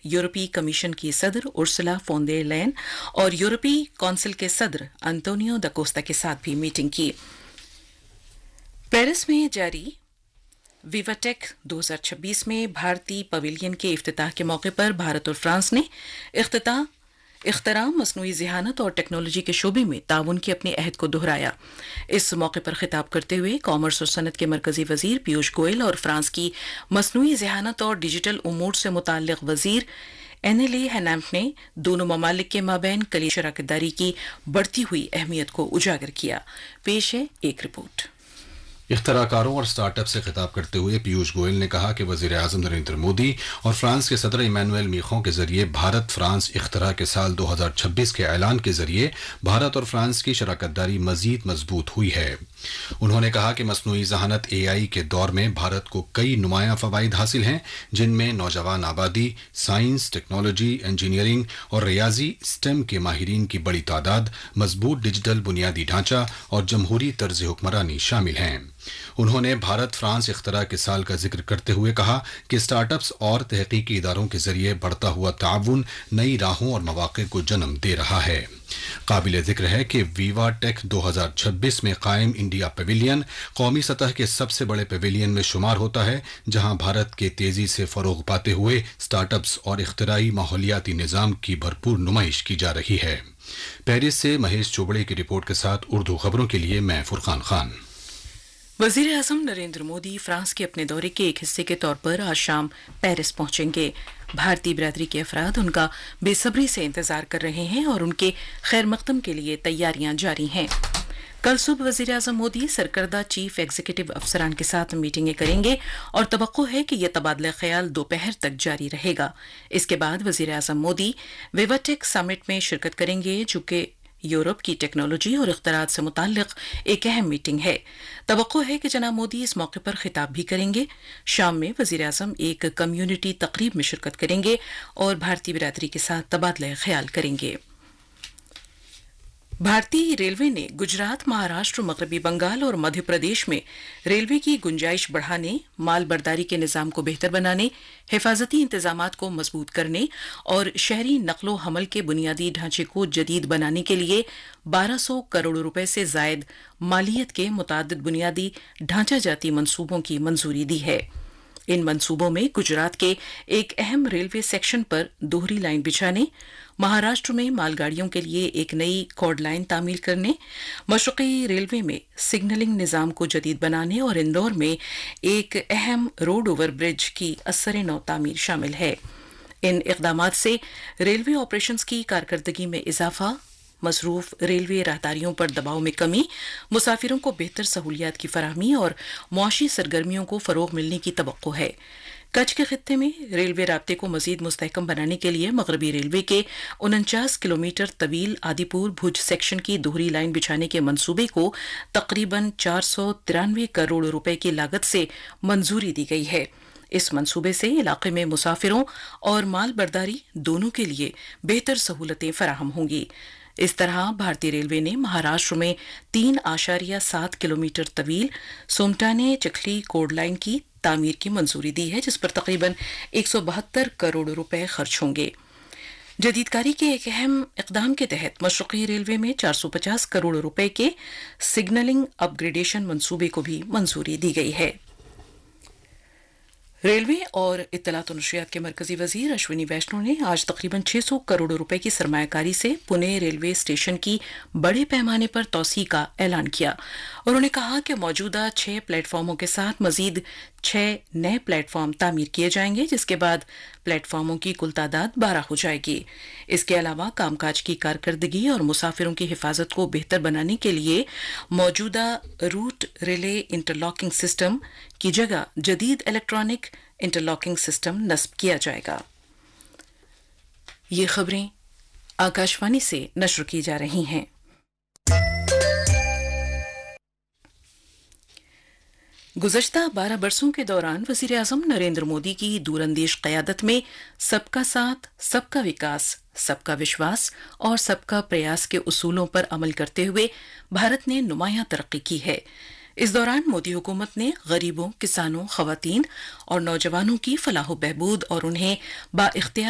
यूरोपीय कमीशन की सदर उर्सुला फोन देर लेयन और यूरोपीय कौंसिल के सदर अंतोनियो दा कोस्टा के साथ भी मीटिंग की। पेरिस में जारी विवाटेक 2026 में भारतीय पवेलियन के इफ्तिताह के मौके पर भारत और फ्रांस ने इख्तरा, मसनूई ज़हानत और टेक्नोलॉजी के शोबे में ताउन के अपने अहद को दोहराया। इस मौके पर खिताब करते हुए कॉमर्स और सनत के मरकजी वजीर पीयूष गोयल और फ्रांस की मसनूई ज़हानत और डिजिटल उमूर से मुताल्लिक वजीर एनेले हेनाम्प ने दोनों ममालिक के माबैन कली शराकतदारी की बढ़ती हुई अहमियत को उजागर किया। पेश है एक रिपोर्ट। इख्तराकारों और स्टार्टअप से खिताब करते हुए पीयूष गोयल ने कहा कि वज़ीर आज़म नरेंद्र मोदी और फ्रांस के सदर इमैनुएल मीखों के जरिए भारत फ्रांस इख्तरा के साल 2026 के ऐलान के जरिए भारत और फ्रांस की शराकतदारी मजीद मजबूत हुई है। उन्होंने कहा कि मसनूई ज़हानत AI के दौर में भारत को कई नुमायां फ़वाइद हासिल हैं, जिनमें नौजवान आबादी, साइंस, टेक्नोलॉजी, इंजीनियरिंग और रियाजी स्टेम के माहिरीन की बड़ी तादाद, मजबूत डिजिटल बुनियादी ढांचा और जमहूरी तर्ज हुक्मरानी शामिल हैं। उन्होंने भारत फ्रांस इख्तरा के साल का जिक्र करते हुए कहा कि स्टार्टअप्स और तहकीकी इदारों के जरिए बढ़ता हुआ ताउन नई राहों और मौक़े को जन्म दे रहा है। काबिल जिक्र है कि वीवा टेक 2026 में कायम इंडिया पवेलियन कौमी सतह के सबसे बड़े पवेलियन में शुमार होता है, जहां भारत के तेजी से फरोग पाते हुए स्टार्टअप्स और इख्तराई माहौलियाती निज़ाम की भरपूर नुमाइश की जा रही है। पेरिस से महेश चोबड़े की रिपोर्ट के साथ उर्दू खबरों के लिए मैं फुरकान खान। वज़ीर आज़म नरेंद्र मोदी फ्रांस के अपने दौरे के एक हिस्से के तौर पर आज शाम पेरिस पहुंचेंगे। भारतीय बिरादरी के अफराद उनका बेसब्री से इंतजार कर रहे हैं और उनके खैर मकदम के लिए तैयारियां जारी हैं। कल सुबह वज़ीर आज़म मोदी सरकर्दा चीफ एग्जीक्यूटिव अफसरान के साथ मीटिंगें करेंगे और तवक्को है कि यह तबादला ख्याल दोपहर तक जारी रहेगा। इसके बाद वज़ीर आज़म मोदी विवाटेक समिट में शिरकत करेंगे, जो कि यूरोप की टेक्नोलॉजी और इख्तरात से मुताल्लिक एक अहम मीटिंग है। तवक्को है कि जनाब मोदी इस मौके पर खिताब भी करेंगे। शाम में वज़ीर आज़म एक कम्युनिटी तकरीब में शिरकत करेंगे और भारतीय बिरादरी के साथ तबादला ख्याल करेंगे। भारतीय रेलवे ने गुजरात, महाराष्ट्र, मगरबी बंगाल और मध्य प्रदेश में रेलवे की गुंजाइश बढ़ाने, माल बर्दारी के निज़ाम को बेहतर बनाने, हिफाजती इंतजामात को मजबूत करने और शहरी नकलो हमल के बुनियादी ढांचे को जदीद बनाने के लिए 1200 करोड़ रुपए से जायद मालियत के मुताद्दिद बुनियादी ढांचा जाती मंसूबों की मंजूरी दी है। इन मंसूबों में गुजरात के एक अहम रेलवे सेक्शन पर दोहरी लाइन बिछाने, महाराष्ट्र में मालगाड़ियों के लिए एक नई कॉर्ड लाइन तामील करने, मशरक़ी रेलवे में सिग्नलिंग निज़ाम को जदीद बनाने और इंदौर में एक अहम रोड ओवर ब्रिज की असर नौ तामीर शामिल है। इन इक़दामात से रेलवे ऑपरेशंस की कारकर्दगी में इजाफा, मसरूफ रेलवे राहदारियों पर दबाव में कमी, मुसाफिरों को बेहतर सहूलियात की फराहमी और मुआशी सरगर्मियों को फ़रोग़ मिलने की तवक्को है। कच्छ के खित्ते में रेलवे राब्ते को मजीद मुस्तहकम बनाने के लिए मगरबी रेलवे के 49 किलोमीटर तवील आदिपुर भुज सेक्शन की दोहरी लाइन बिछाने के मंसूबे को तकरीबन 493 करोड़ रुपए की लागत से मंजूरी दी गई है। इस मंसूबे से इलाके में मुसाफिरों और माल बर्दारी दोनों के लिए बेहतर सहूलतें फराहम होंगी। इस तरह भारतीय रेलवे ने महाराष्ट्र में 3.7 किलोमीटर तवील सोमटाने चिखली कोड लाइन की तामीर की मंजूरी दी है, जिस पर तकरीबन 172 करोड़ रुपए खर्च होंगे। जदीदकारी के एक अहम इकदाम के तहत मशरक़ी रेलवे में 450 करोड़ रुपए के सिग्नलिंग अपग्रेडेशन मंसूबे को भी मंजूरी दी गई है। रेलवे और इत्तलात और नशरियात के मरकजी वजीर अश्विनी वैष्णव ने आज तकरीबन 600 करोड़ रुपए की सरमायाकारी से पुणे रेलवे स्टेशन की बड़े पैमाने पर तौसी का ऐलान किया। उन्होंने कहा कि मौजूदा 6 प्लेटफॉर्मों के साथ मजीद 6 नए प्लेटफॉर्म तामीर किए जाएंगे, जिसके बाद प्लेटफॉर्मों की कुल तादाद 12 हो जाएगी। इसके अलावा कामकाज की कारकर्दगी और मुसाफिरों की हिफाजत को बेहतर बनाने के लिए मौजूदा रूट रिले इंटरलॉकिंग सिस्टम की जगह जदीद इलेक्ट्रॉनिक इंटरलॉकिंग सिस्टम नस्ब किया जाएगा। ये खबरें आकाशवाणी से नश्र की जा रही हैं। गुज़श्ता 12 बरसों के दौरान वज़ीर आज़म नरेंद्र मोदी की दूरंदेश क़यादत में सबका साथ, सबका विकास, सबका विश्वास और सबका प्रयास के उसूलों पर अमल करते हुए भारत ने नुमायां तरक्की की है। इस दौरान मोदी हुकूमत ने गरीबों, किसानों, ख़वातीन और नौजवानों की फलाह बहबूद और उन्हें बाइख्तियार